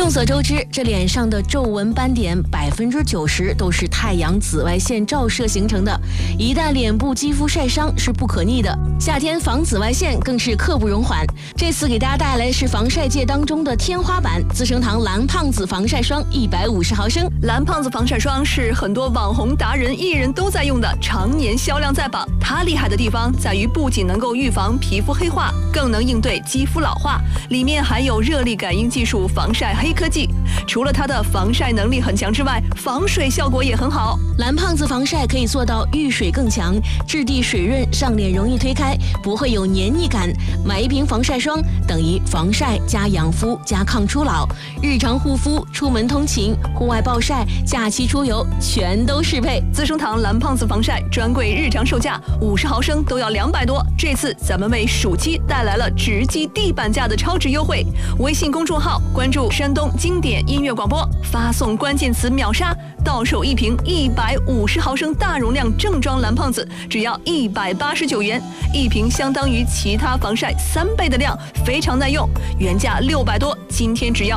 众所周知，这脸上的皱纹斑点90%都是太阳紫外线照射形成的，一旦脸部肌肤晒伤是不可逆的。夏天防紫外线更是刻不容缓。这次给大家带来是防晒界当中的天花板——资生堂蓝胖子防晒霜150毫升。 蓝胖子防晒霜是很多网红达人、艺人都在用的，常年销量在榜。它厉害的地方在于，不仅能够预防皮肤黑化，更能应对肌肤老化，里面还有热力感应技术防晒黑科技。除了它的防晒能力很强之外，防水效果也很好。 蓝胖子防晒可以做到遇水更强，质地水润，上脸容易推开，不会有黏腻感。买一瓶防晒霜等于防晒加养肤加抗初老，日常护肤、出门通勤、户外暴晒、假期出游全都适配。 资生堂蓝胖子防晒专柜日常售价50毫升都要200多，这次咱们为暑期带来了直击地板价的超值优惠。微信公众号关注山东经典音乐广播，发送关键词秒杀，到手一瓶150毫升大容量正装蓝胖子，只要189元，一瓶相当于其他防晒3倍的量，非常耐用。原价600多，今天只要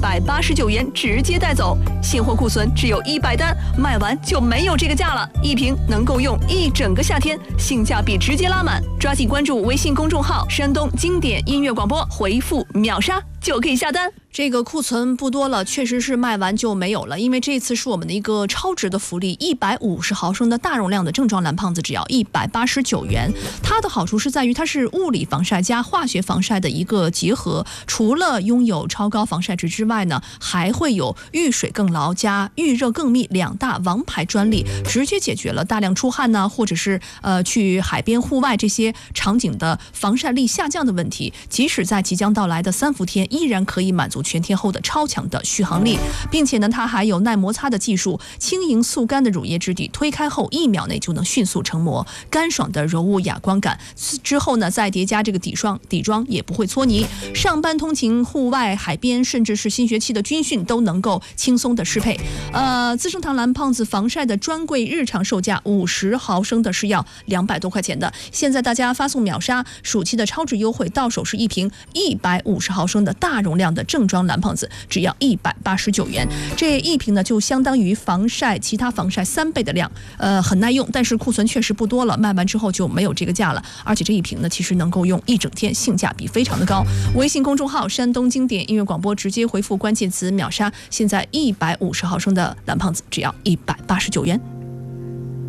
189元直接带走，现货库存只有100单，卖完就没有这个价了。一瓶能够用一整个夏天，性价比直接拉满。抓紧关注微信公众号山东经典音乐广播，回复秒杀就可以下单。这个库存不多了，确实是卖完就没有了，因为这次是我们的一个超值的福利，150毫升的大容量的正装蓝胖子只要189元。它的好处是在于它是物理防晒加化学防晒的一个结合，除了拥有超高防晒值之外呢，还会有遇水更牢加遇热更密2大王牌专利，直接解决了大量出汗呢，或者是去海边户外这些场景的防晒力下降的问题，即使在即将到来的3伏天，依然可以满足全天候的超强的续航力，并且呢，它还有耐摩擦的技术，轻盈速干的乳液质地，推开后1秒内就能迅速成膜，干爽的柔雾哑光感。之后呢，再叠加这个底妆也不会搓泥。上班通勤、户外、海边，甚至是新学期的军训都能够轻松的适配。资生堂蓝胖子防晒的专柜日常售价50毫升的是要200多块钱的，现在大家发送秒杀，暑期的超值优惠，到手是一瓶150毫升的大容量的正装蓝胖子，只要189元。这一瓶呢，就相当于其他防晒3倍的量，很耐用，但是库存确实不多了，卖完之后就没有这个价了。而且这一瓶呢，其实能够用一整天，性价比非常的高。微信公众号山东经典音乐广播，直接回复关键词秒杀，现在150毫升的蓝胖子只要189元。